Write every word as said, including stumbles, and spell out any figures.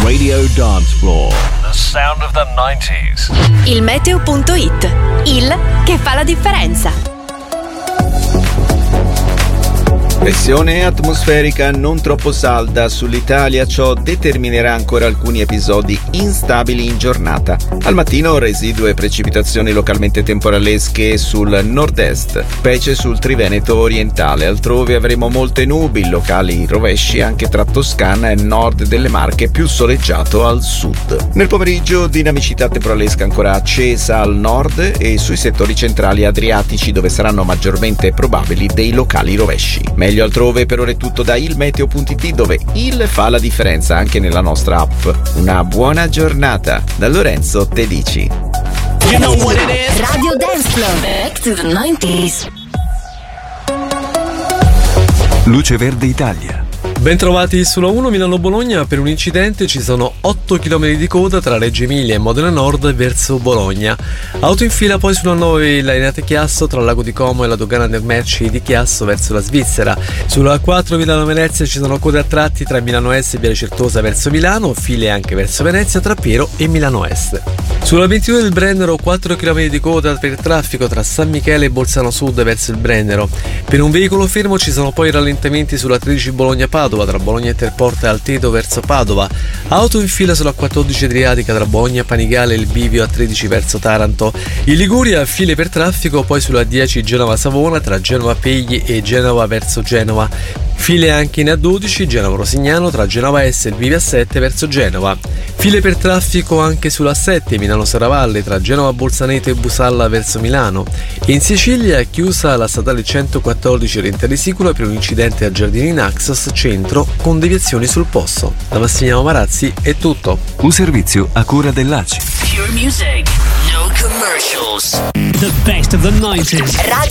Radio Dance Floor. The sound of the nineties. Il meteo punto it, il che fa la differenza. Pressione atmosferica non troppo salda sull'Italia, ciò determinerà ancora alcuni episodi instabili in giornata. Al mattino residue precipitazioni localmente temporalesche sul nord-est, specie sul Triveneto orientale. Altrove avremo molte nubi, locali rovesci anche tra Toscana e nord delle Marche, più soleggiato al sud. Nel pomeriggio dinamicità temporalesca ancora accesa al nord e sui settori centrali adriatici, dove saranno maggiormente probabili dei locali rovesci. Meglio altrove. Per ora è tutto da il meteo punto it, dove il fa la differenza anche nella nostra app. Una buona giornata da Lorenzo Tedici. You know what it is? Radio Dance Floor. Back to the nineties. Luce Verde Italia. Bentrovati sulla uno Milano-Bologna. Per un incidente ci sono otto chilometri di coda tra Reggio Emilia e Modena Nord verso Bologna. Auto in fila poi sulla nove Lainate Chiasso tra Lago di Como e la dogana del merci di Chiasso verso la Svizzera. Sulla quattro Milano-Venezia ci sono code a tratti tra Milano Est e Viale Certosa verso Milano, file anche verso Venezia tra Piero e Milano Est. Sulla ventidue del Brennero quattro chilometri di coda per traffico tra San Michele e Bolzano Sud verso il Brennero. Per un veicolo fermo ci sono poi rallentamenti sulla tredici Bologna-Padova tra Bologna Interporto e Altedo verso Padova. Auto in fila sulla quattordici Adriatica tra Bologna Panigale e il bivio a tredici verso Taranto. In Liguria file per traffico poi sulla dieci Genova-Savona tra Genova Pegli e Genova verso Genova. File anche in A dodici Genova-Rosignano tra Genova Est e il bivio a sette verso Genova. File per traffico anche sulla sette Milano-Serravalle tra Genova Bolzaneto e Busalla verso Milano. In Sicilia è chiusa la statale centoquattordici Orientale Sicula per un incidente a Giardini Naxos centro con deviazioni sul Posso. Da Massimiliano Marazzi è tutto. Un servizio a cura dell'A C I. Pure music, no commercials. The best of the nineties.